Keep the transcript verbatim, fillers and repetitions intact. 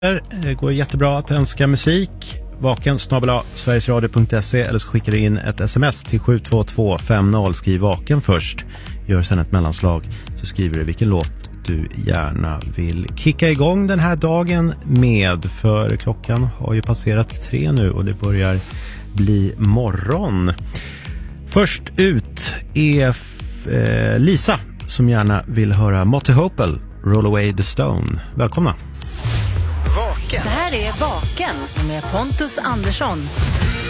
Det går jättebra att önska musik. Vaken snabel-a sverigesradio punkt se eller så skickar du in ett sms till sju två två fem noll. Skriv vaken först. Gör sen ett mellanslag så skriver du vilken låt du gärna vill kicka igång den här dagen med. För klockan har ju passerat tre nu och det börjar bli morgon. Först ut är f- eh, Lisa som gärna vill höra Motty Hopel, Roll Away the Stone. Välkomna! Vaken. Det här är Vaken med Pontus Andersson.